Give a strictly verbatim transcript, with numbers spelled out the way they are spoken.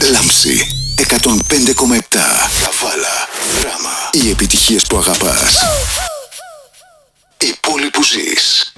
Λάμψη εκατόν πέντε κόμμα επτά. Καβάλα, δράμα. Οι επιτυχίες που αγαπάς. Η πόλη που ζεις.